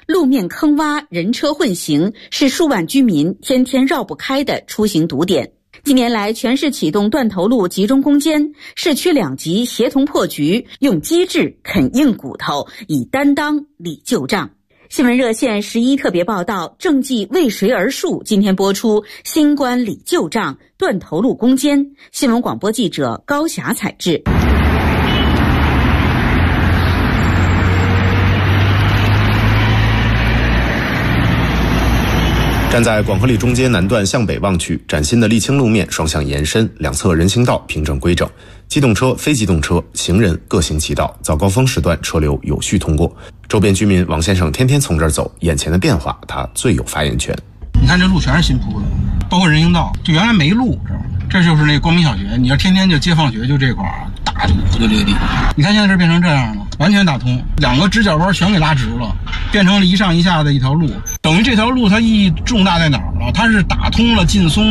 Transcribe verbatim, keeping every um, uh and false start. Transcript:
路面坑洼，人车混行，是数万居民天天绕不开的出行堵点。近年来，全市启动断头路集中攻坚，市区两级协同破局，用机智啃硬骨头，以担当理旧账。新闻热线十一特别报道，政绩为谁而述？今天播出新冠理旧账，断头路攻坚。新闻广播记者高霞采制。 站在广河里中街南段向北望去，崭新的沥青路面双向延伸，两侧人行道平整规整，机动车、非机动车、行人各行其道，早高峰时段车流有序通过。周边居民王先生天天从这儿走，眼前的变化他最有发言权。 你看这路全是新铺的，包括人行道，就原来没路，知道吗？这就是那光明小学，你要天天就接放学就这块儿大堵就这个地方。你看现在这变成这样了，完全打通，两个直角弯全给拉直了，变成了一上一下的一条路。等于这条路它意义重大在哪儿呢？它是打通了劲松